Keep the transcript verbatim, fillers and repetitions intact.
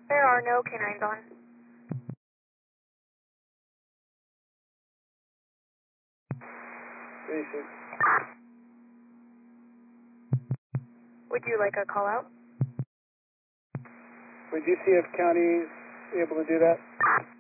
There are no canines on. Basic. Would you like a call out? Would U C F County able to do that?